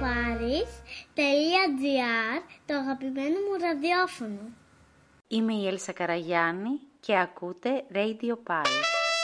radioparis.gr, το αγαπημένο μου ραδιόφωνο. Είμαι η Έλσα Καραγιάννη και ακούτε Radio Paris.